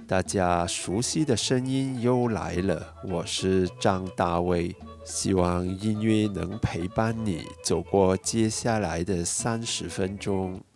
大家熟悉的声音又来了，我是张大卫，希望音乐能陪伴你走过接下来的30分钟。